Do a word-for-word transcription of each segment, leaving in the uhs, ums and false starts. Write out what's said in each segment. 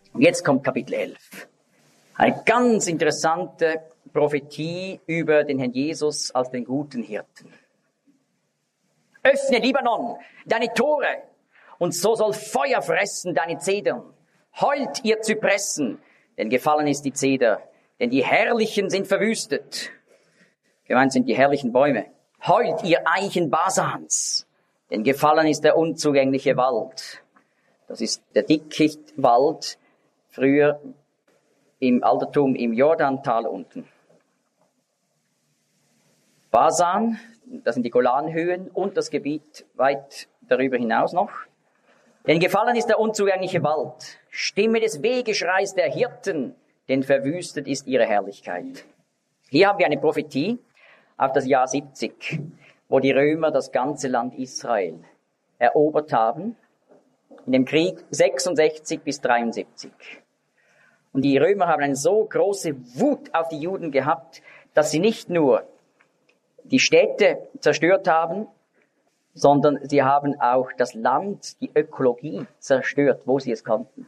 Und jetzt kommt Kapitel elf. Eine ganz interessante Prophetie über den Herrn Jesus als den guten Hirten. Öffne, Libanon, deine Tore, und so soll Feuer fressen deine Zedern. Heult, ihr Zypressen, denn gefallen ist die Zeder, denn die Herrlichen sind verwüstet. Gemeint sind die herrlichen Bäume. Heult, ihr Eichen Basans, denn gefallen ist der unzugängliche Wald. Das ist der Dickichtwald, früher im Altertum im Jordantal unten. Basan, das sind die Golanhöhen und das Gebiet weit darüber hinaus noch. Denn gefallen ist der unzugängliche Wald. Stimme des Wehgeschreis der Hirten, denn verwüstet ist ihre Herrlichkeit. Hier haben wir eine Prophetie auf das Jahr siebzig, wo die Römer das ganze Land Israel erobert haben, in dem Krieg sechsundsechzig bis dreiundsiebzig. Und die Römer haben eine so große Wut auf die Juden gehabt, dass sie nicht nur die Städte zerstört haben, sondern sie haben auch das Land, die Ökologie zerstört, wo sie es konnten.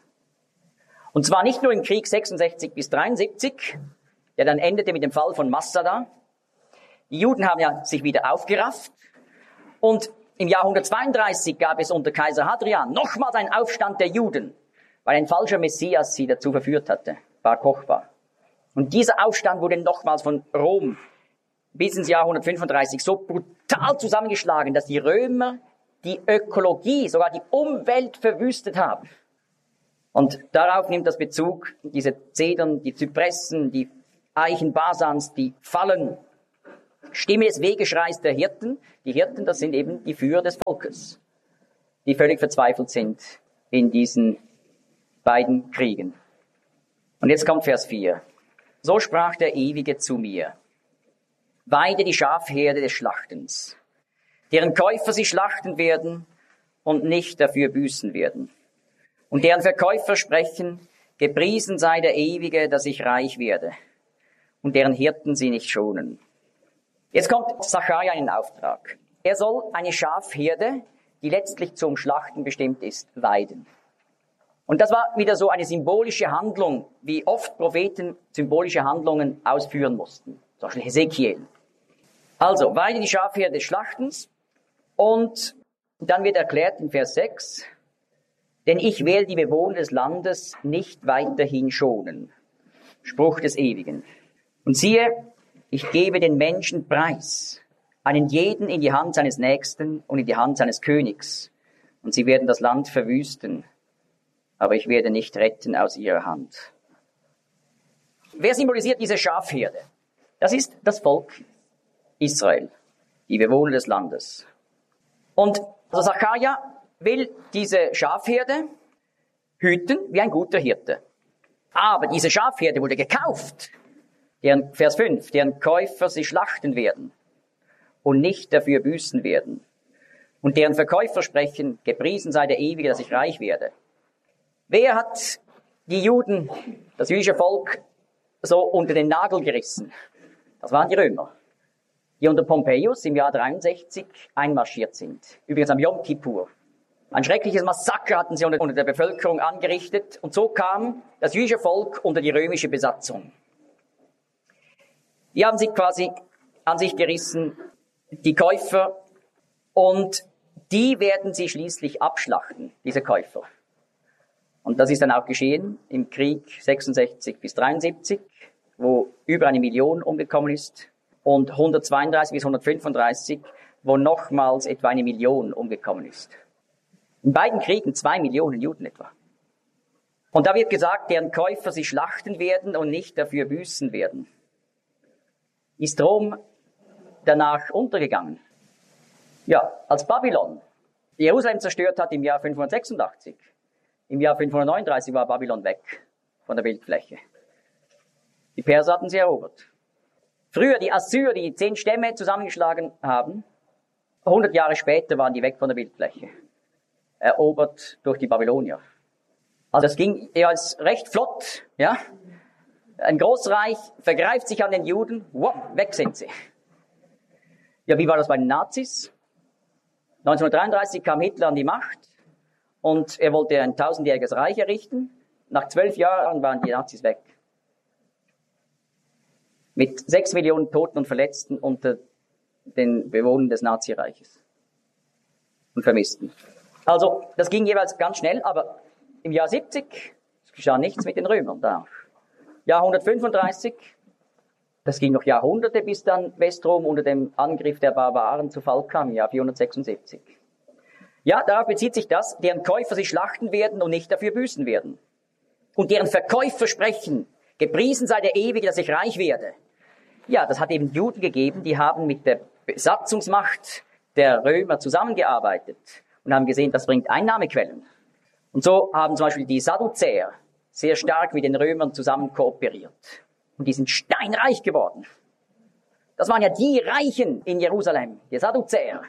Und zwar nicht nur im Krieg sechsundsechzig bis dreiundsiebzig, der dann endete mit dem Fall von Masada. Die Juden haben ja sich wieder aufgerafft. Und im Jahr hundertzweiunddreißig gab es unter Kaiser Hadrian nochmals einen Aufstand der Juden, weil ein falscher Messias sie dazu verführt hatte, Bar Kochba. Und dieser Aufstand wurde nochmals von Rom bis ins Jahr hundertfünfunddreißig so brutal zusammengeschlagen, dass die Römer die Ökologie, sogar die Umwelt verwüstet haben. Und darauf nimmt das Bezug, diese Zedern, die Zypressen, die Eichen Basans, die fallen. Stimme des Wehgeschreis der Hirten. Die Hirten, das sind eben die Führer des Volkes, die völlig verzweifelt sind in diesen beiden Kriegen. Und jetzt kommt Vers vier. So sprach der Ewige zu mir: Weide die Schafherde des Schlachtens, deren Käufer sie schlachten werden und nicht dafür büßen werden. Und deren Verkäufer sprechen: Gepriesen sei der Ewige, dass ich reich werde. Und deren Hirten sie nicht schonen. Jetzt kommt Sacharja in den Auftrag. Er soll eine Schafherde, die letztlich zum Schlachten bestimmt ist, weiden. Und das war wieder so eine symbolische Handlung, wie oft Propheten symbolische Handlungen ausführen mussten. Zum Beispiel Hesekiel. Also, weide die Schafherde des Schlachtens. Und dann wird erklärt in Vers sechs, denn ich werde die Bewohner des Landes nicht weiterhin schonen. Spruch des Ewigen. Und siehe, ich gebe den Menschen Preis, einen jeden in die Hand seines Nächsten und in die Hand seines Königs. Und sie werden das Land verwüsten, aber ich werde nicht retten aus ihrer Hand. Wer symbolisiert diese Schafherde? Das ist das Volk Israel, die Bewohner des Landes. Und also Sacharja will diese Schafherde hüten wie ein guter Hirte. Aber diese Schafherde wurde gekauft. Deren, Vers fünf, deren Käufer sie schlachten werden und nicht dafür büßen werden. Und deren Verkäufer sprechen: Gepriesen sei der Ewige, dass ich reich werde. Wer hat die Juden, das jüdische Volk, so unter den Nagel gerissen? Das waren die Römer, die unter Pompeius im Jahr dreiundsechzig einmarschiert sind. Übrigens am Yom Kippur. Ein schreckliches Massaker hatten sie unter, unter der Bevölkerung angerichtet. Und so kam das jüdische Volk unter die römische Besatzung. Die haben sich quasi an sich gerissen, die Käufer, und die werden sie schließlich abschlachten, diese Käufer. Und das ist dann auch geschehen im Krieg sechsundsechzig bis dreiundsiebzig, wo über eine Million umgekommen ist, und hundertzweiunddreißig bis hundertfünfunddreißig, wo nochmals etwa eine Million umgekommen ist. In beiden Kriegen zwei Millionen Juden etwa. Und da wird gesagt, deren Käufer sie schlachten werden und nicht dafür büßen werden. Ist Rom danach untergegangen? Ja, als Babylon Jerusalem zerstört hat im Jahr fünfhundertsechsundachtzig. Im Jahr fünfhundertneununddreißig war Babylon weg von der Bildfläche. Die Perser hatten sie erobert. Früher die Assyrer, die zehn Stämme zusammengeschlagen haben, hundert Jahre später waren die weg von der Bildfläche. Erobert durch die Babylonier. Also es ging ja als recht flott, ja. Ein Großreich vergreift sich an den Juden, wow, weg sind sie. Ja, wie war das bei den Nazis? neunzehnhundertdreiunddreißig kam Hitler an die Macht und er wollte ein tausendjähriges Reich errichten. Nach zwölf Jahren waren die Nazis weg. Mit sechs Millionen Toten und Verletzten unter den Bewohnern des Nazireiches. Und Vermissten. Also, das ging jeweils ganz schnell, aber im Jahr siebzig geschah nichts mit den Römern da. Jahr hundertfünfunddreißig, das ging noch Jahrhunderte, bis dann Westrom unter dem Angriff der Barbaren zu Fall kam, im Jahr vierhundertsechsundsiebzig. Ja, darauf bezieht sich das, deren Käufer sie schlachten werden und nicht dafür büßen werden. Und deren Verkäufer sprechen, gepriesen sei der Ewige, dass ich reich werde. Ja, das hat eben Juden gegeben, die haben mit der Besatzungsmacht der Römer zusammengearbeitet und haben gesehen, das bringt Einnahmequellen. Und so haben zum Beispiel die Sadduzäer sehr stark mit den Römern zusammen kooperiert. Und die sind steinreich geworden. Das waren ja die Reichen in Jerusalem, die Sadduzäer,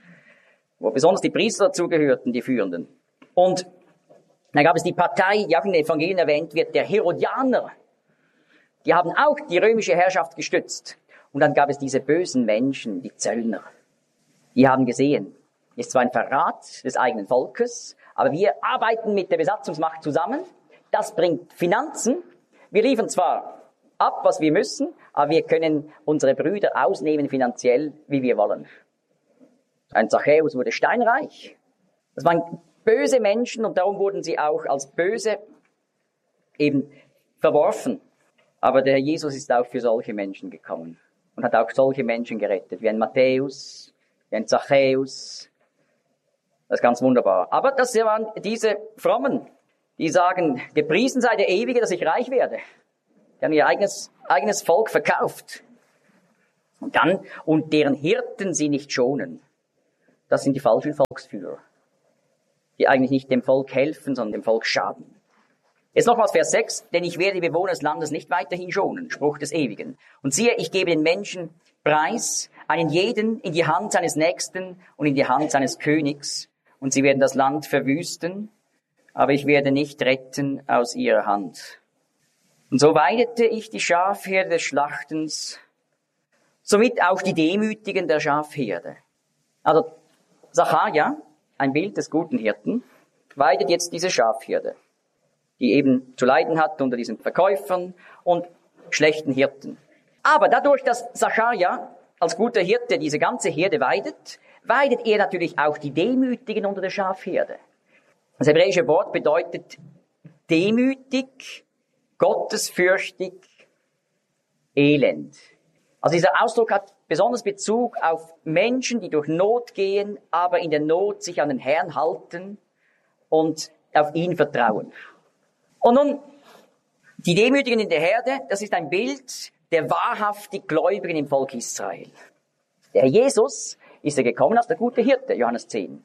wo besonders die Priester dazugehörten, die Führenden. Und dann gab es die Partei, die auch in den Evangelien erwähnt wird, der Herodianer. Die haben auch die römische Herrschaft gestützt. Und dann gab es diese bösen Menschen, die Zöllner. Die haben gesehen, ist zwar ein Verrat des eigenen Volkes, aber wir arbeiten mit der Besatzungsmacht zusammen. Das bringt Finanzen. Wir liefern zwar ab, was wir müssen, aber wir können unsere Brüder ausnehmen finanziell, wie wir wollen. Ein Zachäus wurde steinreich. Das waren böse Menschen und darum wurden sie auch als böse eben verworfen. Aber der Herr Jesus ist auch für solche Menschen gekommen und hat auch solche Menschen gerettet, wie ein Matthäus, wie ein Zachäus. Das ist ganz wunderbar. Aber das waren diese Frommen, die sagen, gepriesen sei der Ewige, dass ich reich werde. Die haben ihr eigenes, eigenes Volk verkauft. Und dann, und deren Hirten sie nicht schonen. Das sind die falschen Volksführer, die eigentlich nicht dem Volk helfen, sondern dem Volk schaden. Jetzt nochmals Vers sechs, denn ich werde die Bewohner des Landes nicht weiterhin schonen, Spruch des Ewigen. Und siehe, ich gebe den Menschen Preis, einen jeden in die Hand seines Nächsten und in die Hand seines Königs. Und sie werden das Land verwüsten, aber ich werde nicht retten aus ihrer Hand. Und so weidete ich die Schafherde des Schlachtens, somit auch die Demütigen der Schafherde. Also Sacharja, ein Bild des guten Hirten, weidet jetzt diese Schafherde, die eben zu leiden hat unter diesen Verkäufern und schlechten Hirten. Aber dadurch, dass Sacharja als guter Hirte diese ganze Herde weidet, weidet er natürlich auch die Demütigen unter der Schafherde. Das hebräische Wort bedeutet demütig, gottesfürchtig, elend. Also dieser Ausdruck hat besonders Bezug auf Menschen, die durch Not gehen, aber in der Not sich an den Herrn halten und auf ihn vertrauen. Und nun, die Demütigen in der Herde, das ist ein Bild der wahrhaftig Gläubigen im Volk Israel. Der Herr Jesus ist er gekommen als der gute Hirte, Johannes zehn.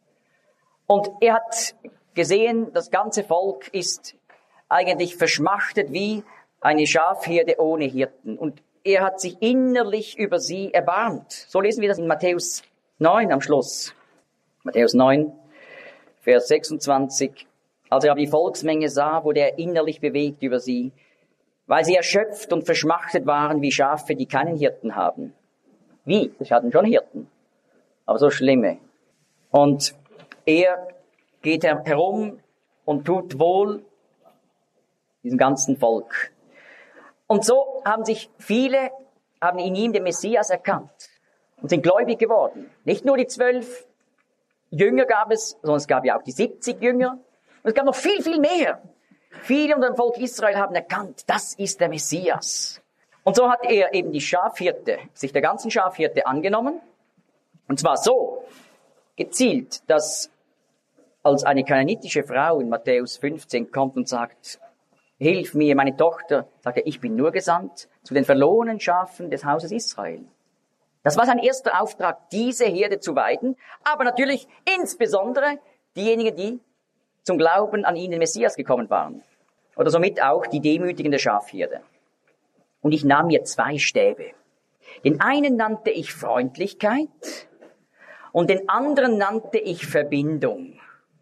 Und er hat gesehen, das ganze Volk ist eigentlich verschmachtet wie eine Schafherde ohne Hirten. Und er hat sich innerlich über sie erbarmt. So lesen wir das in Matthäus neun am Schluss. Matthäus neun, Vers sechsundzwanzig. Als er aber die Volksmenge sah, wurde er innerlich bewegt über sie, weil sie erschöpft und verschmachtet waren wie Schafe, die keinen Hirten haben. Wie? Sie hatten schon Hirten, aber so schlimme. Und er geht herum und tut wohl diesem ganzen Volk. Und so haben sich viele, haben in ihm den Messias erkannt und sind gläubig geworden. Nicht nur die zwölf Jünger gab es, sondern es gab ja auch die siebzig Jünger. Und es gab noch viel, viel mehr. Viele unter dem Volk Israel haben erkannt, das ist der Messias. Und so hat er eben die Schafhirte, sich der ganzen Schafhirte angenommen. Und zwar so gezielt, dass als eine kanaanitische Frau in Matthäus fünfzehn kommt und sagt, hilf mir, meine Tochter, sagt er, ich bin nur gesandt zu den verlorenen Schafen des Hauses Israel. Das war sein erster Auftrag, diese Herde zu weiden, aber natürlich insbesondere diejenigen, die zum Glauben an ihn, den Messias, gekommen waren. Oder somit auch die Demütigen der Schafherde. Und ich nahm mir zwei Stäbe. Den einen nannte ich Freundlichkeit und den anderen nannte ich Verbindung.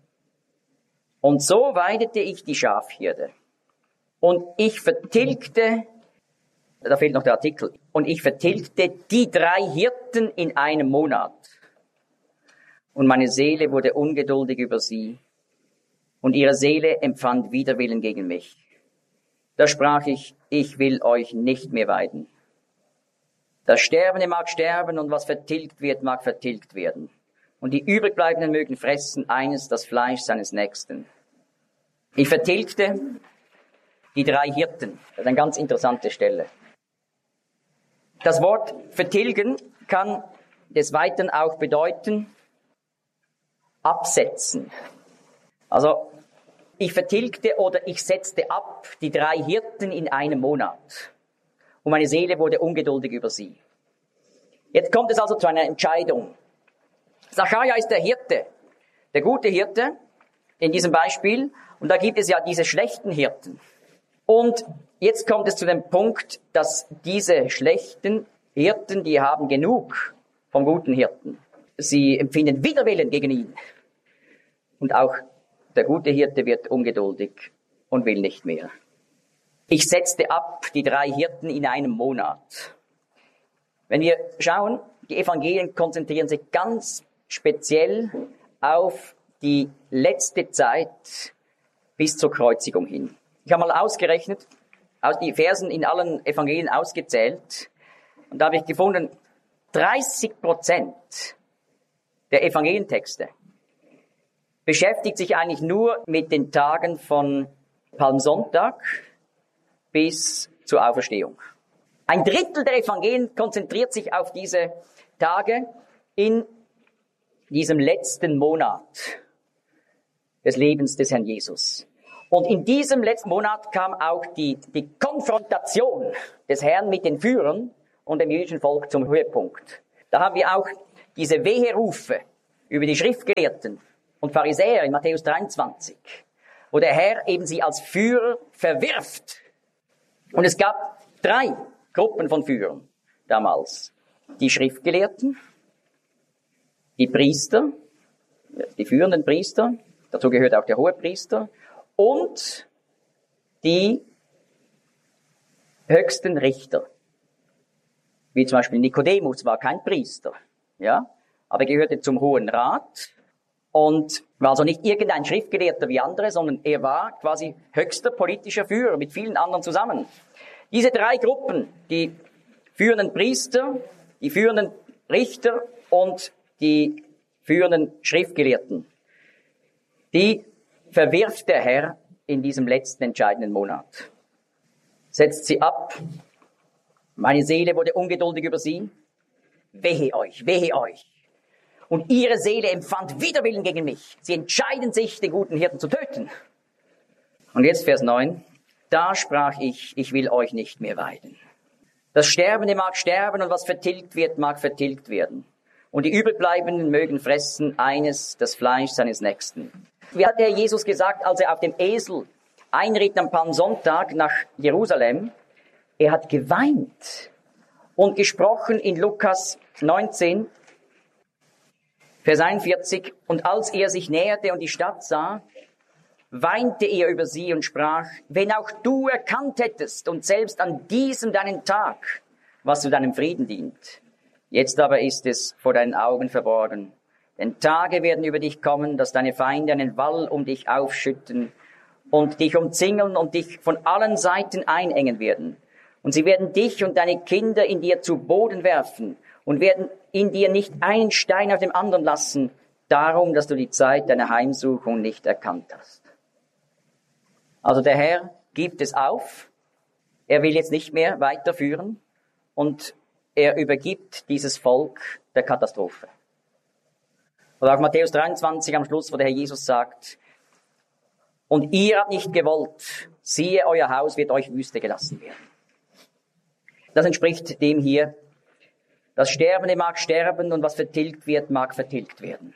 Und so weidete ich die Schafherde. Und ich vertilgte, da fehlt noch der Artikel, und ich vertilgte die drei Hirten in einem Monat. Und meine Seele wurde ungeduldig über sie und ihre Seele empfand Widerwillen gegen mich. Da sprach ich, ich will euch nicht mehr weiden. Das Sterbende mag sterben und was vertilgt wird, mag vertilgt werden. Und die Übrigbleibenden mögen fressen eines das Fleisch seines Nächsten. Ich vertilgte die drei Hirten. Das ist eine ganz interessante Stelle. Das Wort vertilgen kann des Weiteren auch bedeuten, absetzen. Also, ich vertilgte oder ich setzte ab die drei Hirten in einem Monat. Und meine Seele wurde ungeduldig über sie. Jetzt kommt es also zu einer Entscheidung. Sacharja ist der Hirte, der gute Hirte in diesem Beispiel. Und da gibt es ja diese schlechten Hirten. Und jetzt kommt es zu dem Punkt, dass diese schlechten Hirten, die haben genug vom guten Hirten. Sie empfinden Widerwillen gegen ihn. Und auch der gute Hirte wird ungeduldig und will nicht mehr. Ich setzte ab die drei Hirten in einem Monat. Wenn wir schauen, die Evangelien konzentrieren sich ganz speziell auf die letzte Zeit bis zur Kreuzigung hin. Ich habe mal ausgerechnet, aus die Versen in allen Evangelien ausgezählt, und da habe ich gefunden, dreißig Prozent der Evangelientexte beschäftigt sich eigentlich nur mit den Tagen von Palmsonntag bis zur Auferstehung. Ein Drittel der Evangelien konzentriert sich auf diese Tage in diesem letzten Monat des Lebens des Herrn Jesus. Und in diesem letzten Monat kam auch die, die Konfrontation des Herrn mit den Führern und dem jüdischen Volk zum Höhepunkt. Da haben wir auch diese Weherufe über die Schriftgelehrten und Pharisäer in Matthäus dreiundzwanzig, wo der Herr eben sie als Führer verwirft. Und es gab drei Gruppen von Führern damals. Die Schriftgelehrten, die Priester, die führenden Priester, dazu gehört auch der Hohepriester, und die höchsten Richter. Wie zum Beispiel Nikodemus war kein Priester, ja, aber er gehörte zum Hohen Rat und war also nicht irgendein Schriftgelehrter wie andere, sondern er war quasi höchster politischer Führer mit vielen anderen zusammen. Diese drei Gruppen, die führenden Priester, die führenden Richter und die führenden Schriftgelehrten, die verwirft der Herr in diesem letzten entscheidenden Monat. Setzt sie ab. Meine Seele wurde ungeduldig über sie. Wehe euch, wehe euch. Und ihre Seele empfand Widerwillen gegen mich. Sie entscheiden sich, den guten Hirten zu töten. Und jetzt Vers neun. Da sprach ich, ich will euch nicht mehr weiden. Das Sterbende mag sterben und was vertilgt wird, mag vertilgt werden. Und die Übrigbleibenden mögen fressen eines, das Fleisch seines Nächsten. Wie hat der Jesus gesagt, als er auf dem Esel einritt am Palmsonntag nach Jerusalem? Er hat geweint und gesprochen in Lukas neunzehn, Vers einundvierzig. Und als er sich näherte und die Stadt sah, weinte er über sie und sprach, wenn auch du erkannt hättest und selbst an diesem deinen Tag, was zu deinem Frieden dient. Jetzt aber ist es vor deinen Augen verborgen. Denn Tage werden über dich kommen, dass deine Feinde einen Wall um dich aufschütten und dich umzingeln und dich von allen Seiten einengen werden. Und sie werden dich und deine Kinder in dir zu Boden werfen und werden in dir nicht einen Stein auf dem anderen lassen, darum, dass du die Zeit deiner Heimsuchung nicht erkannt hast. Also der Herr gibt es auf. Er will jetzt nicht mehr weiterführen und er übergibt dieses Volk der Katastrophe. Oder auch Matthäus dreiundzwanzig am Schluss, wo der Herr Jesus sagt, und ihr habt nicht gewollt, siehe, euer Haus wird euch Wüste gelassen werden. Das entspricht dem hier, das Sterbende mag sterben und was vertilgt wird, mag vertilgt werden.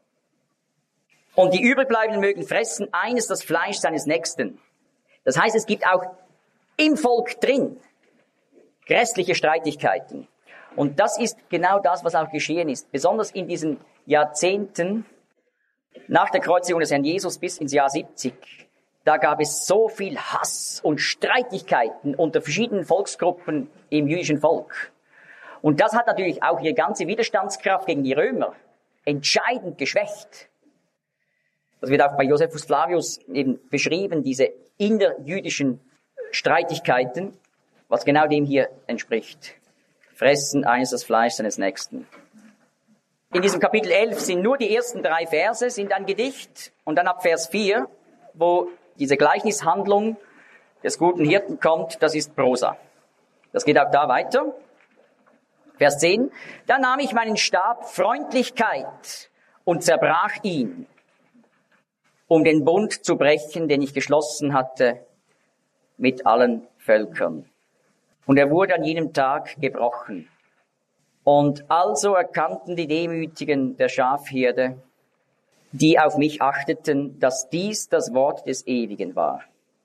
Und die Übrigbleibenden mögen fressen eines das Fleisch seines Nächsten. Das heißt, es gibt auch im Volk drin grässliche Streitigkeiten. Und das ist genau das, was auch geschehen ist. Besonders in diesen Jahrzehnten nach der Kreuzigung des Herrn Jesus bis ins Jahr siebzig. Da gab es so viel Hass und Streitigkeiten unter verschiedenen Volksgruppen im jüdischen Volk. Und das hat natürlich auch ihre ganze Widerstandskraft gegen die Römer entscheidend geschwächt. Das wird auch bei Josephus Flavius eben beschrieben, diese innerjüdischen Streitigkeiten, was genau dem hier entspricht. Fressen eines das Fleisch seines Nächsten. In diesem Kapitel elf sind nur die ersten drei Verse, sind ein Gedicht, und dann ab Vers vier, wo diese Gleichnishandlung des guten Hirten kommt, das ist Prosa. Das geht auch da weiter. Vers zehn. Da nahm ich meinen Stab Freundlichkeit und zerbrach ihn, um den Bund zu brechen, den ich geschlossen hatte mit allen Völkern. Und er wurde an jenem Tag gebrochen. Und also erkannten die Demütigen der Schafherde, die auf mich achteten, dass dies das Wort des Ewigen war.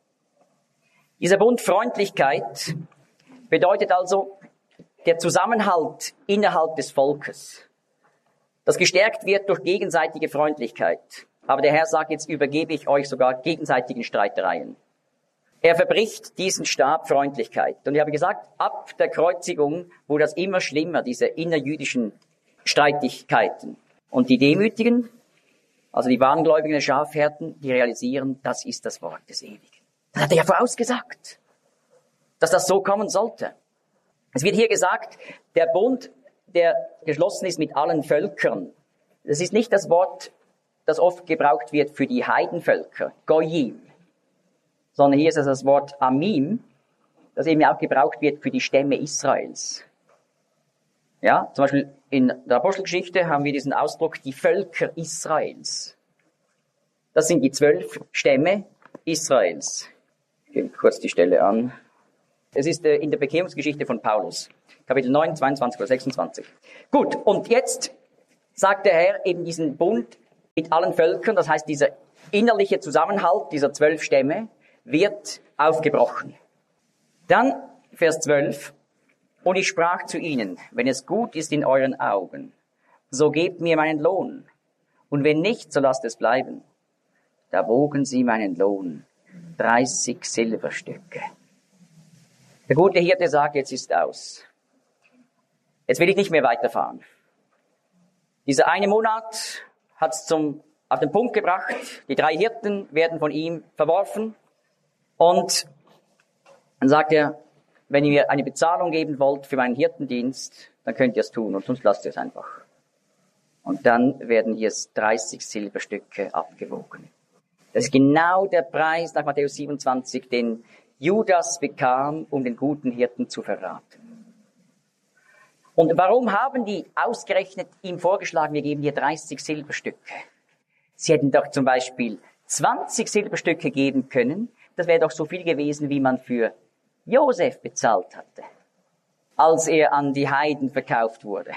Dieser Bund Freundlichkeit bedeutet also der Zusammenhalt innerhalb des Volkes, das gestärkt wird durch gegenseitige Freundlichkeit. Aber der Herr sagt, jetzt übergebe ich euch sogar gegenseitigen Streitereien. Er verbricht diesen Stab Freundlichkeit. Und ich habe gesagt, ab der Kreuzigung wurde das immer schlimmer, diese innerjüdischen Streitigkeiten. Und die Demütigen, also die Wahngläubigen der Schafhirten, die realisieren, das ist das Wort des Ewigen. Das hat er ja vorausgesagt, dass das so kommen sollte. Es wird hier gesagt, der Bund, der geschlossen ist mit allen Völkern. Das ist nicht das Wort, das oft gebraucht wird für die Heidenvölker, Goyim, sondern hier ist es das Wort Amim, das eben auch gebraucht wird für die Stämme Israels. Ja, zum Beispiel in der Apostelgeschichte haben wir diesen Ausdruck, die Völker Israels. Das sind die zwölf Stämme Israels. Ich gehe kurz die Stelle an. Es ist in der Bekehrungsgeschichte von Paulus, Kapitel neun, zweiundzwanzig oder sechsundzwanzig. Gut, und jetzt sagt der Herr eben diesen Bund mit allen Völkern, das heißt dieser innerliche Zusammenhalt dieser zwölf Stämme wird aufgebrochen. Dann Vers zwölf. Und ich sprach zu ihnen, wenn es gut ist in euren Augen, so gebt mir meinen Lohn. Und wenn nicht, so lasst es bleiben. Da wogen sie meinen Lohn, dreißig Silberstücke. Der gute Hirte sagt, jetzt ist aus. Jetzt will ich nicht mehr weiterfahren. Dieser eine Monat hat es zum auf den Punkt gebracht. Die drei Hirten werden von ihm verworfen. Und dann sagt er, wenn ihr mir eine Bezahlung geben wollt für meinen Hirtendienst, dann könnt ihr es tun und sonst lasst ihr es einfach. Und dann werden hier dreißig Silberstücke abgewogen. Das ist genau der Preis nach Matthäus siebenundzwanzig, den Judas bekam, um den guten Hirten zu verraten. Und warum haben die ausgerechnet ihm vorgeschlagen, wir geben dir dreißig Silberstücke? Sie hätten doch zum Beispiel zwanzig Silberstücke geben können. Das wäre doch so viel gewesen, wie man für Josef bezahlt hatte, als er an die Heiden verkauft wurde.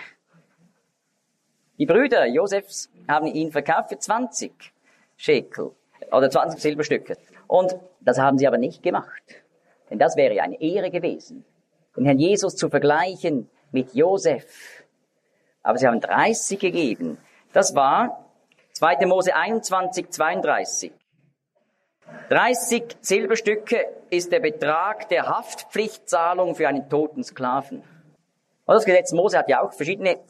Die Brüder Josefs haben ihn verkauft für zwanzig Schekel oder zwanzig Silberstücke. Und das haben sie aber nicht gemacht. Denn das wäre eine Ehre gewesen, den Herrn Jesus zu vergleichen mit Josef. Aber sie haben dreißig gegeben. Das war zweiter Mose einundzwanzig, zweiunddreißig. dreißig Silberstücke ist der Betrag der Haftpflichtzahlung für einen toten Sklaven. Und das Gesetz Mose hat ja auch verschiedene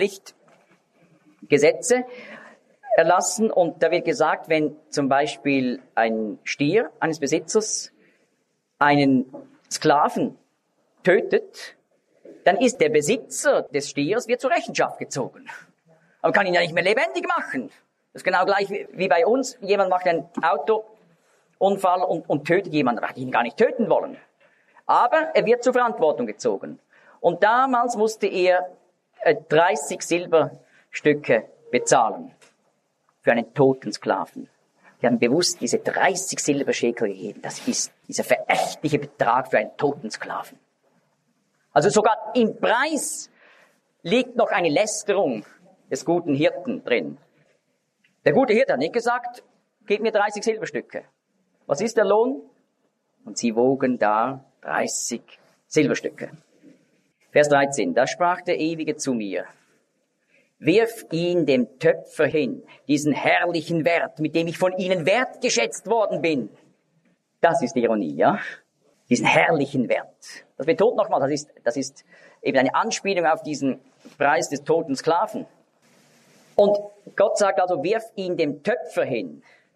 Haftpflichtgesetze erlassen. Und da wird gesagt, wenn zum Beispiel ein Stier eines Besitzers einen Sklaven tötet, dann ist der Besitzer des Stiers wird zur Rechenschaft gezogen. Aber man kann ihn ja nicht mehr lebendig machen. Das ist genau gleich wie bei uns. Jemand macht einen Autounfall und, und tötet jemanden. Er hat ihn gar nicht töten wollen. Aber er wird zur Verantwortung gezogen. Und damals musste er dreißig Silberstücke bezahlen für einen toten Sklaven. Die haben bewusst diese dreißig Silberschekel gegeben. Das ist dieser verächtliche Betrag für einen toten Sklaven. Also sogar im Preis liegt noch eine Lästerung des guten Hirten drin. Der gute Hirte hat nicht gesagt, gebt mir dreißig Silberstücke. Was ist der Lohn? Und sie wogen da dreißig Silberstücke. Vers dreizehn. Da sprach der Ewige zu mir, wirf ihn dem Töpfer hin, diesen herrlichen Wert, mit dem ich von ihnen wertgeschätzt worden bin. Das ist Ironie, ja? Diesen herrlichen Wert. Das betont nochmal, das ist, das ist eben eine Anspielung auf diesen Preis des toten Sklaven. Und Gott sagt also, wirf ihn dem Töpfer hin.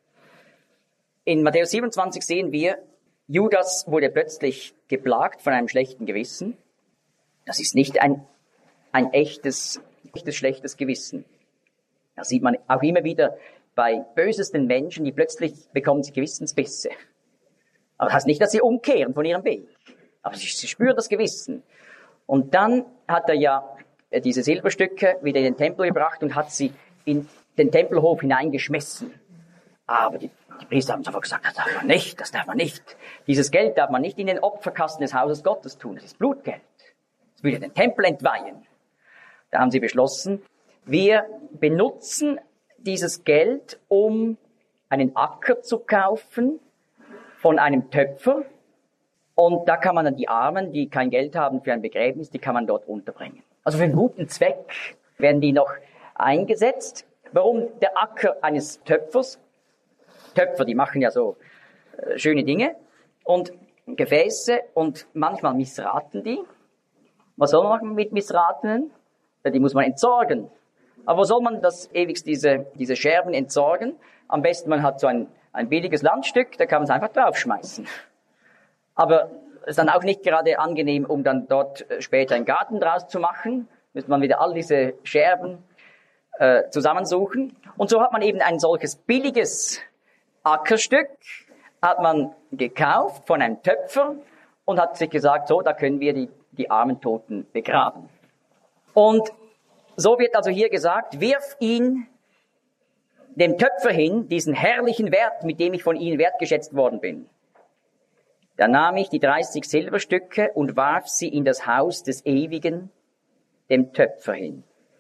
In Matthäus siebenundzwanzig sehen wir, Judas wurde plötzlich geplagt von einem schlechten Gewissen. Das ist nicht ein, ein echtes, echtes schlechtes Gewissen. Das sieht man auch immer wieder bei bösesten Menschen, die plötzlich bekommen sie Gewissensbisse. Aber das heißt nicht, dass sie umkehren von ihrem Weg. Aber sie, sie spüren das Gewissen. Und dann hat er ja diese Silberstücke wieder in den Tempel gebracht und hat sie in den Tempelhof hineingeschmissen. Aber die, die Priester haben sofort gesagt, das darf man nicht, das darf man nicht. Dieses Geld darf man nicht in den Opferkasten des Hauses Gottes tun. Das ist Blutgeld. Das würde den Tempel entweihen. Da haben sie beschlossen, wir benutzen dieses Geld, um einen Acker zu kaufen von einem Töpfer. Und da kann man dann die Armen, die kein Geld haben für ein Begräbnis, die kann man dort unterbringen. Also für einen guten Zweck werden die noch eingesetzt. Warum der Acker eines Töpfers? Töpfer, die machen ja so äh, schöne Dinge und Gefäße und manchmal missraten die. Was soll man machen mit Missratenen? Ja, die muss man entsorgen. Aber wo soll man das ewig diese, diese Scherben entsorgen? Am besten man hat so ein, ein billiges Landstück, da kann man es einfach draufschmeißen. Aber es ist dann auch nicht gerade angenehm, um dann dort später einen Garten draus zu machen. Müsste man wieder all diese Scherben äh, zusammensuchen. Und so hat man eben ein solches billiges Ackerstück, hat man gekauft von einem Töpfer und hat sich gesagt, so, da können wir die, die armen Toten begraben. Und so wird also hier gesagt, wirf ihn dem Töpfer hin, diesen herrlichen Wert, mit dem ich von ihnen wertgeschätzt worden bin. Da nahm ich die dreißig Silberstücke und warf sie in das Haus des Ewigen, dem Töpfer hin.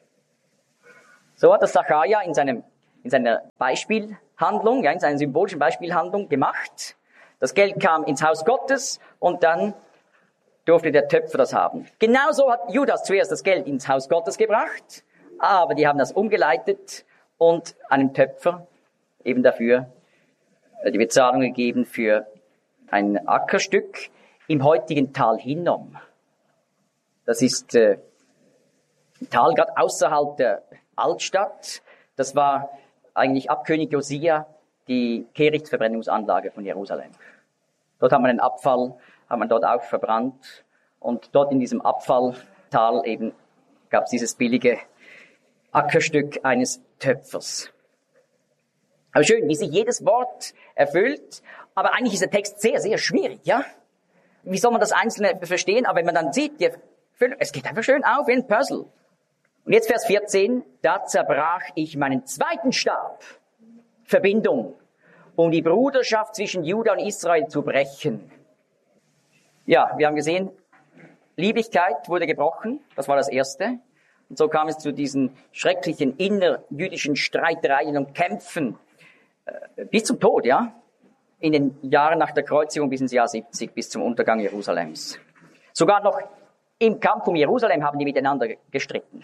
So hat das Sacharja in seinem, in seiner Beispielhandlung, ja, in seiner symbolischen Beispielhandlung gemacht. Das Geld kam ins Haus Gottes und dann durfte der Töpfer das haben. Genauso hat Judas zuerst das Geld ins Haus Gottes gebracht, aber die haben das umgeleitet und einem Töpfer eben dafür die Bezahlung gegeben für ein Ackerstück im heutigen Tal Hinnom. Das ist äh, ein Tal gerade außerhalb der Altstadt. Das war eigentlich ab König Josia die Kehrichtverbrennungsanlage von Jerusalem. Dort hat man den Abfall, hat man dort auch verbrannt. Und dort in diesem Abfalltal eben gab es dieses billige Ackerstück eines Töpfers. Aber schön, wie sich jedes Wort erfüllt. Aber eigentlich ist der Text sehr, sehr schwierig, ja? Wie soll man das Einzelne verstehen? Aber wenn man dann sieht, es geht einfach schön auf wie ein Puzzle. Und jetzt Vers vierzehn, da zerbrach ich meinen zweiten Stab, Verbindung, um die Bruderschaft zwischen Juda und Israel zu brechen. Ja, wir haben gesehen, Lieblichkeit wurde gebrochen, das war das Erste. Und so kam es zu diesen schrecklichen innerjüdischen Streitereien und Kämpfen äh, bis zum Tod, ja? In den Jahren nach der Kreuzigung bis ins Jahr siebzig, bis zum Untergang Jerusalems. Sogar noch im Kampf um Jerusalem haben die miteinander gestritten.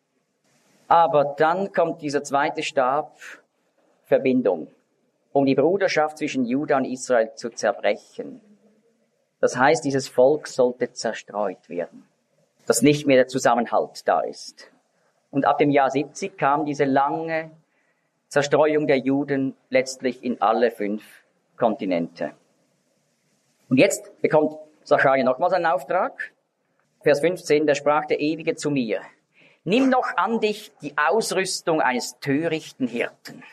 Aber dann kommt dieser zweite Stab, Verbindung, um die Bruderschaft zwischen Juda und Israel zu zerbrechen. Das heißt, dieses Volk sollte zerstreut werden, dass nicht mehr der Zusammenhalt da ist. Und ab dem Jahr siebzig kam diese lange Zerstreuung der Juden letztlich in alle fünf Kontinente. Und jetzt bekommt Sacharja nochmals einen Auftrag. Vers fünfzehn, da sprach der Ewige zu mir: Nimm noch an dich die Ausrüstung eines törichten Hirten.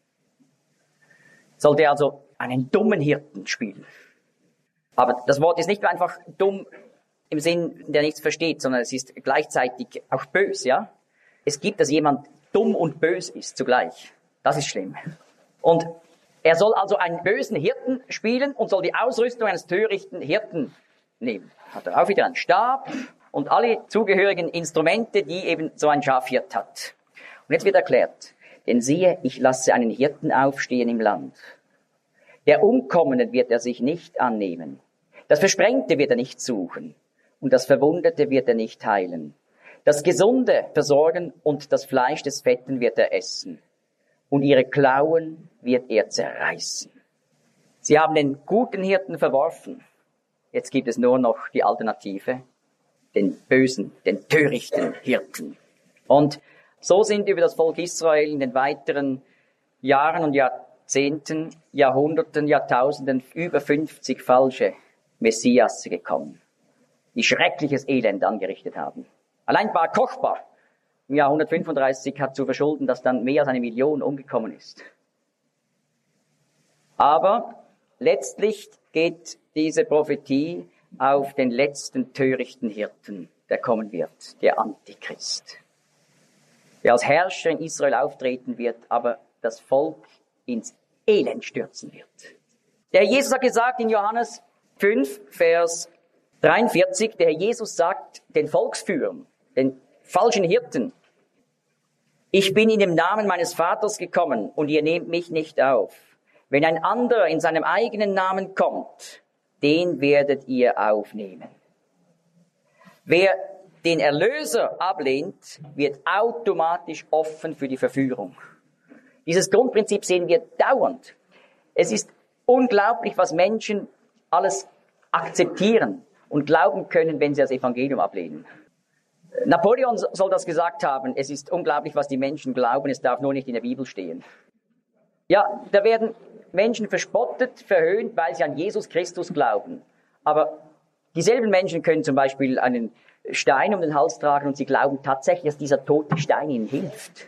Sollte also einen dummen Hirten spielen. Aber das Wort ist nicht nur einfach dumm im Sinn, der nichts versteht, sondern es ist gleichzeitig auch bös, ja? Es gibt, dass jemand dumm und bös ist zugleich. Das ist schlimm. Und er soll also einen bösen Hirten spielen und soll die Ausrüstung eines törichten Hirten nehmen. Hat er auch wieder einen Stab und alle zugehörigen Instrumente, die eben so ein Schafhirt hat. Und jetzt wird erklärt, denn siehe, ich lasse einen Hirten aufstehen im Land. Der Umkommenen wird er sich nicht annehmen. Das Versprengte wird er nicht suchen. Und das Verwundete wird er nicht heilen. Das Gesunde versorgen und das Fleisch des Fetten wird er essen. Und ihre Klauen wird er zerreißen. Sie haben den guten Hirten verworfen. Jetzt gibt es nur noch die Alternative, den bösen, den törichten Hirten. Und so sind über das Volk Israel in den weiteren Jahren und Jahrzehnten Jahrzehnten, Jahrhunderten, Jahrtausenden über fünfzig falsche Messias gekommen, die schreckliches Elend angerichtet haben. Allein Bar Kochba im Jahr hundertfünfunddreißig hat zu verschulden, dass dann mehr als eine Million umgekommen ist. Aber letztlich geht diese Prophetie auf den letzten törichten Hirten, der kommen wird, der Antichrist, der als Herrscher in Israel auftreten wird, aber das Volk ins Elend stürzen wird. Der Herr Jesus hat gesagt in Johannes fünf, Vers dreiundvierzig, der Herr Jesus sagt den Volksführern, den falschen Hirten, ich bin in dem Namen meines Vaters gekommen und ihr nehmt mich nicht auf. Wenn ein anderer in seinem eigenen Namen kommt, den werdet ihr aufnehmen. Wer den Erlöser ablehnt, wird automatisch offen für die Verführung. Dieses Grundprinzip sehen wir dauernd. Es ist unglaublich, was Menschen alles akzeptieren und glauben können, wenn sie das Evangelium ablehnen. Napoleon soll das gesagt haben. Es ist unglaublich, was die Menschen glauben. Es darf nur nicht in der Bibel stehen. Ja, da werden Menschen verspottet, verhöhnt, weil sie an Jesus Christus glauben. Aber dieselben Menschen können zum Beispiel einen Stein um den Hals tragen und sie glauben tatsächlich, dass dieser tote Stein ihnen hilft.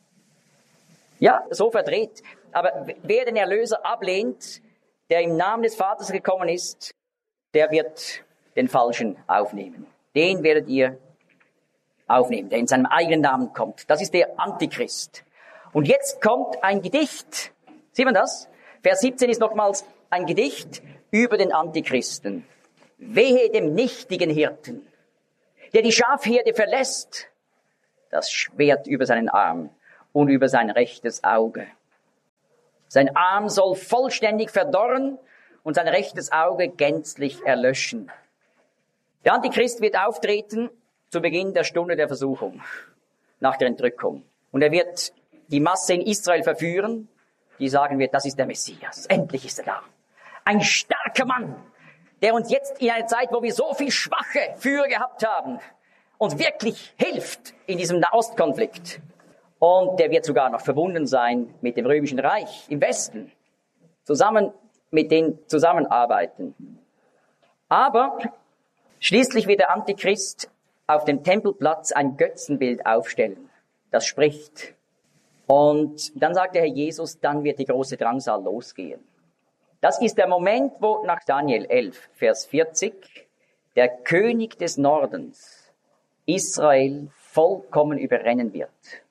Ja, so verdreht. Aber wer den Erlöser ablehnt, der im Namen des Vaters gekommen ist, der wird den Falschen aufnehmen. Den werdet ihr aufnehmen, der in seinem eigenen Namen kommt. Das ist der Antichrist. Und jetzt kommt ein Gedicht. Sieht man das? Vers siebzehn ist nochmals ein Gedicht über den Antichristen. Wehe dem nichtigen Hirten, der die Schafherde verlässt, das Schwert über seinen Arm und über sein rechtes Auge. Sein Arm soll vollständig verdorren und sein rechtes Auge gänzlich erlöschen. Der Antichrist wird auftreten zu Beginn der Stunde der Versuchung, nach der Entrückung. Und er wird die Masse in Israel verführen, die sagen wird, das ist der Messias. Endlich ist er da. Ein starker Mann, der uns jetzt in einer Zeit, wo wir so viel schwache Führer gehabt haben, uns wirklich hilft in diesem Nahostkonflikt. Und der wird sogar noch verbunden sein mit dem Römischen Reich im Westen, zusammen mit denen zusammenarbeiten. Aber schließlich wird der Antichrist auf dem Tempelplatz ein Götzenbild aufstellen. Das spricht. Und dann sagt der Herr Jesus, dann wird die große Drangsal losgehen. Das ist der Moment, wo nach Daniel elf, Vers vierzig, der König des Nordens Israel vollkommen überrennen wird.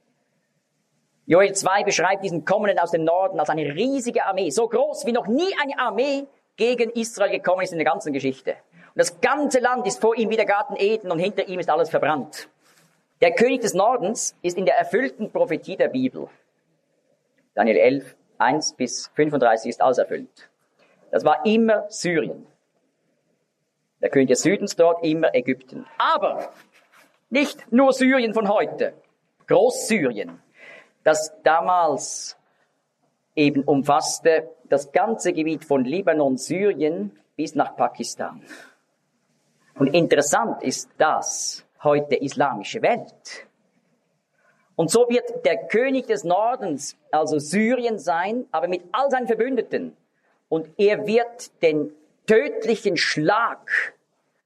Joel zwei beschreibt diesen Kommenden aus dem Norden als eine riesige Armee, so groß wie noch nie eine Armee gegen Israel gekommen ist in der ganzen Geschichte. Und das ganze Land ist vor ihm wie der Garten Eden und hinter ihm ist alles verbrannt. Der König des Nordens ist in der erfüllten Prophetie der Bibel. Daniel elf, eins bis fünfunddreißig ist alles erfüllt. Das war immer Syrien. Der König des Südens dort immer Ägypten. Aber nicht nur Syrien von heute, Großsyrien, das damals eben umfasste das ganze Gebiet von Libanon, Syrien bis nach Pakistan. Und interessant ist das heute islamische Welt. Und so wird der König des Nordens, also Syrien sein, aber mit all seinen Verbündeten. Und er wird den tödlichen Schlag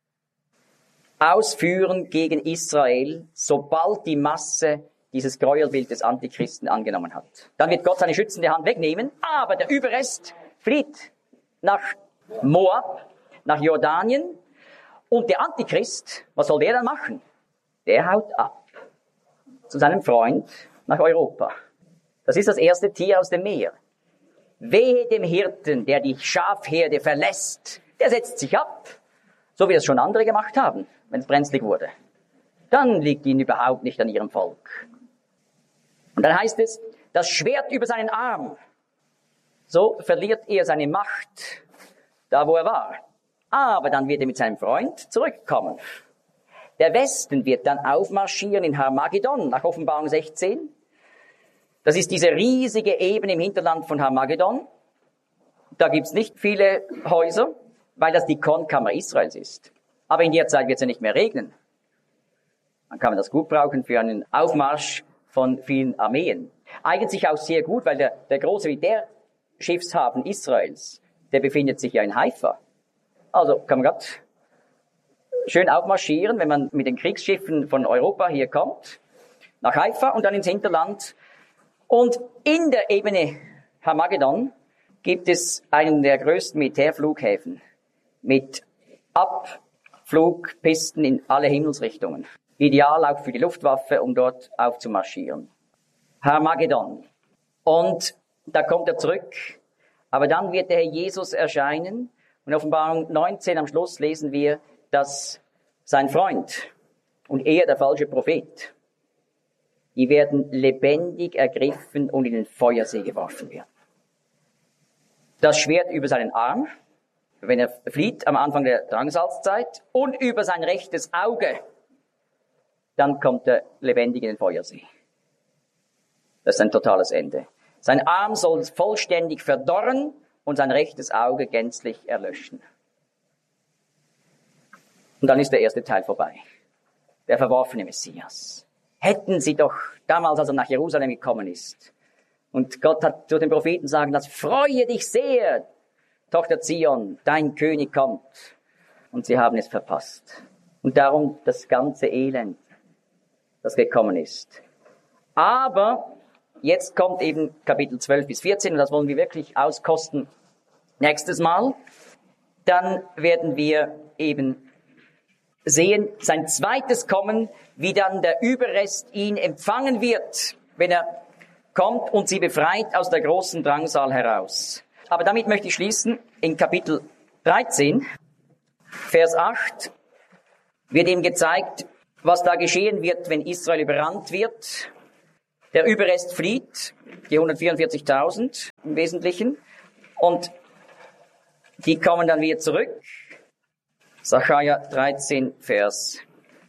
ausführen gegen Israel, sobald die Masse dieses Gräuelbild des Antichristen angenommen hat. Dann wird Gott seine schützende Hand wegnehmen, aber der Überrest flieht nach Moab, nach Jordanien. Und der Antichrist, was soll der dann machen? Der haut ab zu seinem Freund nach Europa. Das ist das erste Tier aus dem Meer. Wehe dem Hirten, der die Schafherde verlässt. Der setzt sich ab, so wie das schon andere gemacht haben, wenn es brenzlig wurde. Dann liegt ihnen überhaupt nicht an ihrem Volk. Und dann heißt es, das Schwert über seinen Arm. So verliert er seine Macht, da wo er war. Aber dann wird er mit seinem Freund zurückkommen. Der Westen wird dann aufmarschieren in Harmagedon, nach Offenbarung sechzehn. Das ist diese riesige Ebene im Hinterland von Harmagedon. Da gibt's nicht viele Häuser, weil das die Kornkammer Israels ist. Aber in der Zeit wird es ja nicht mehr regnen. Dann kann man das gut brauchen für einen Aufmarsch von vielen Armeen. Eigentlich auch sehr gut, weil der, der große Militär, Kriegsschiffshafen Israels, der befindet sich ja in Haifa. Also kann man gerade schön aufmarschieren, wenn man mit den Kriegsschiffen von Europa hier kommt, nach Haifa und dann ins Hinterland. Und in der Ebene Hamagedon gibt es einen der größten Militärflughäfen mit Abflugpisten in alle Himmelsrichtungen. Ideal auch für die Luftwaffe, um dort aufzumarschieren. Hamagedon. Und da kommt er zurück. Aber dann wird der Herr Jesus erscheinen. Und in Offenbarung neunzehn am Schluss lesen wir, dass sein Freund und er, der falsche Prophet, die werden lebendig ergriffen und in den Feuersee geworfen werden. Das Schwert über seinen Arm, wenn er flieht am Anfang der Drangsalzzeit, und über sein rechtes Auge, dann kommt er lebendig in den Feuersee. Das ist ein totales Ende. Sein Arm soll vollständig verdorren und sein rechtes Auge gänzlich erlöschen. Und dann ist der erste Teil vorbei. Der verworfene Messias. Hätten sie doch damals, als er nach Jerusalem gekommen ist, und Gott hat zu den Propheten sagen lassen, freue dich sehr, Tochter Zion, dein König kommt. Und sie haben es verpasst. Und darum das ganze Elend, das gekommen ist. Aber jetzt kommt eben Kapitel zwölf bis vierzehn, und das wollen wir wirklich auskosten nächstes Mal. Dann werden wir eben sehen, sein zweites Kommen, wie dann der Überrest ihn empfangen wird, wenn er kommt und sie befreit aus der großen Drangsal heraus. Aber damit möchte ich schließen. In Kapitel dreizehn, Vers acht, wird ihm gezeigt, was da geschehen wird, wenn Israel überrannt wird. Der Überrest flieht, die hundertvierundvierzigtausend im Wesentlichen, und die kommen dann wieder zurück. Sacharja dreizehn, Vers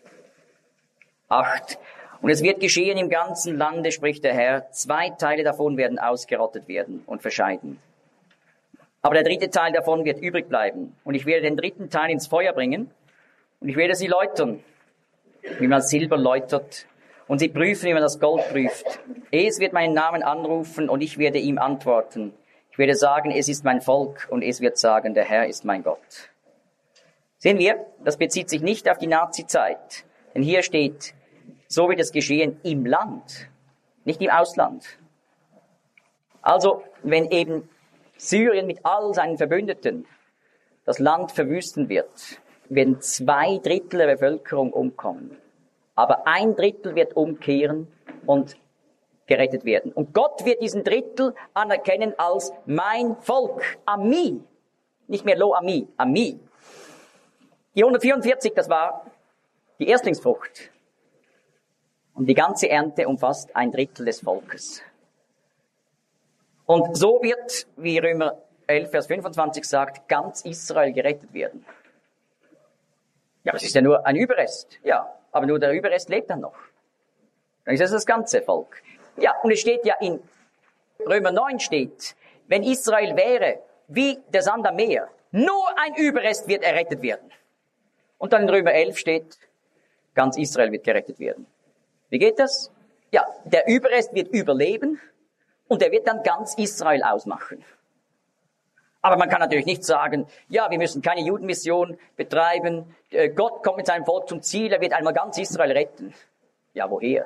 acht. Und es wird geschehen im ganzen Lande, spricht der Herr, zwei Teile davon werden ausgerottet werden und verscheiden. Aber der dritte Teil davon wird übrig bleiben. Und ich werde den dritten Teil ins Feuer bringen und ich werde sie läutern, wie man Silber läutert, und sie prüfen, wie man das Gold prüft. Es wird meinen Namen anrufen und ich werde ihm antworten. Ich werde sagen, es ist mein Volk, und es wird sagen, der Herr ist mein Gott. Sehen wir, das bezieht sich nicht auf die Nazi-Zeit. Denn hier steht, so wird es geschehen im Land, nicht im Ausland. Also, wenn eben Syrien mit all seinen Verbündeten das Land verwüsten wird, werden zwei Drittel der Bevölkerung umkommen. Aber ein Drittel wird umkehren und gerettet werden. Und Gott wird diesen Drittel anerkennen als mein Volk, Ami. Nicht mehr Lo Ami, Ami. Die hundertvierundvierzig, das war die Erstlingsfrucht. Und die ganze Ernte umfasst ein Drittel des Volkes. Und so wird, wie Römer elf, Vers fünfundzwanzig sagt, ganz Israel gerettet werden. Ja, das ist ja nur ein Überrest. Ja, aber nur der Überrest lebt dann noch. Dann ist das das ganze Volk. Ja, und es steht ja in Römer neun steht, wenn Israel wäre wie der Sand am Meer, nur ein Überrest wird errettet werden. Und dann in Römer elf steht, ganz Israel wird gerettet werden. Wie geht das? Ja, der Überrest wird überleben und er wird dann ganz Israel ausmachen. Aber man kann natürlich nicht sagen, ja, wir müssen keine Judenmission betreiben, Gott kommt mit seinem Volk zum Ziel, er wird einmal ganz Israel retten. Ja, woher?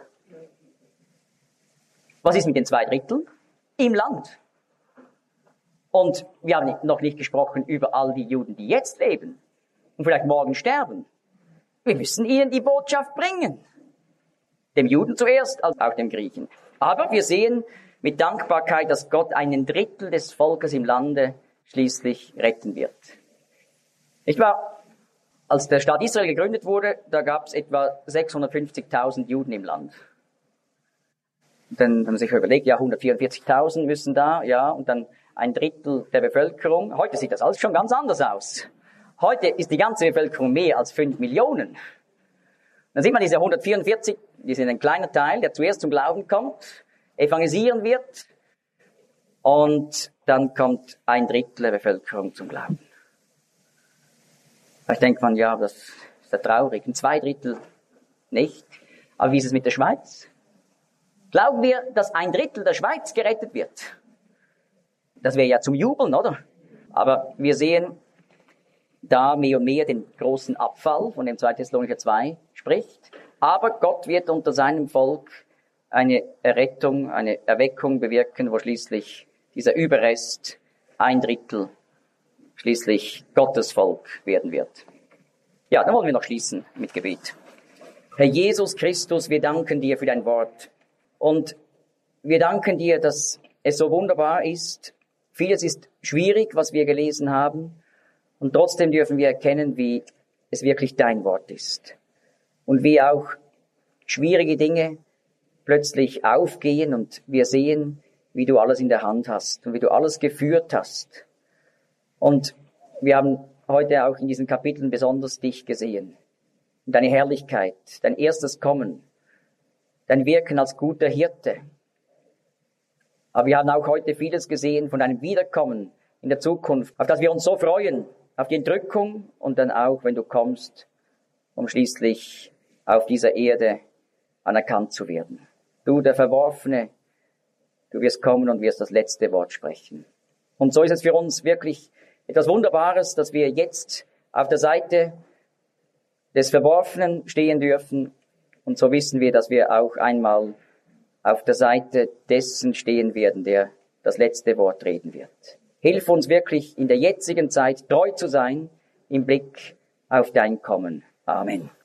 Was ist mit den zwei Dritteln? Im Land. Und wir haben noch nicht gesprochen über all die Juden, die jetzt leben und vielleicht morgen sterben. Wir müssen ihnen die Botschaft bringen. Dem Juden zuerst, als auch dem Griechen. Aber wir sehen mit Dankbarkeit, dass Gott einen Drittel des Volkes im Lande schließlich retten wird. Nicht wahr? Als der Staat Israel gegründet wurde, da gab es etwa sechshundertfünfzigtausend Juden im Land. Und dann haben sie sich überlegt, ja, hundertvierundvierzigtausend müssen da, ja, und dann ein Drittel der Bevölkerung. Heute sieht das alles schon ganz anders aus. Heute ist die ganze Bevölkerung mehr als fünf Millionen. Dann sieht man diese hundertvierundvierzig, die sind ein kleiner Teil, der zuerst zum Glauben kommt, evangelisieren wird, und dann kommt ein Drittel der Bevölkerung zum Glauben. Vielleicht denkt man, ja, das ist ja traurig. Und zwei Drittel nicht. Aber wie ist es mit der Schweiz? Glauben wir, dass ein Drittel der Schweiz gerettet wird? Das wäre ja zum Jubeln, oder? Aber wir sehen da mehr und mehr den großen Abfall, von dem zweiten Thessalonicher zwei spricht. Aber Gott wird unter seinem Volk eine Errettung, eine Erweckung bewirken, wo schließlich dieser Überrest, ein Drittel, schließlich Gottes Volk werden wird. Ja, dann wollen wir noch schließen mit Gebet. Herr Jesus Christus, wir danken dir für dein Wort. Und wir danken dir, dass es so wunderbar ist. Vieles ist schwierig, was wir gelesen haben. Und trotzdem dürfen wir erkennen, wie es wirklich dein Wort ist. Und wie auch schwierige Dinge plötzlich aufgehen und wir sehen, wie du alles in der Hand hast und wie du alles geführt hast. Und wir haben heute auch in diesen Kapiteln besonders dich gesehen. Und deine Herrlichkeit, dein erstes Kommen, dein Wirken als guter Hirte. Aber wir haben auch heute vieles gesehen von deinem Wiederkommen in der Zukunft, auf das wir uns so freuen, auf die Entrückung und dann auch, wenn du kommst, um schließlich auf dieser Erde anerkannt zu werden. Du, der Verworfene, du wirst kommen und wirst das letzte Wort sprechen. Und so ist es für uns wirklich etwas Wunderbares, dass wir jetzt auf der Seite des Verworfenen stehen dürfen. Und so wissen wir, dass wir auch einmal auf der Seite dessen stehen werden, der das letzte Wort reden wird. Hilf uns wirklich in der jetzigen Zeit treu zu sein im Blick auf dein Kommen. Amen.